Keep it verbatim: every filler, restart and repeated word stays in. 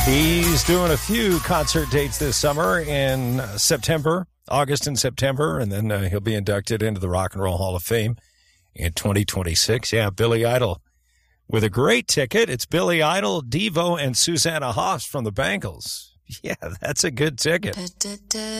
He's doing a few concert dates this summer in September, August and September, and then uh, he'll be inducted into the Rock and Roll Hall of Fame in twenty twenty-six. Yeah, Billy Idol with a great ticket. It's Billy Idol, Devo, and Susanna Hoffs from the Bangles. Yeah, that's a good ticket.